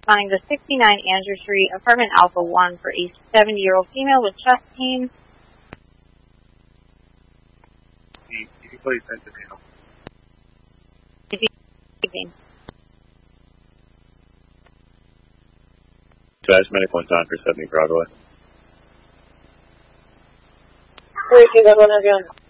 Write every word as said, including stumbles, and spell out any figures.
responding to sixty-nine Andrew Street, apartment Alpha one for a seventy-year-old female with chest pain. You can please send it now. Dispatch medical in time for seventy Broadway. Repeat that one again.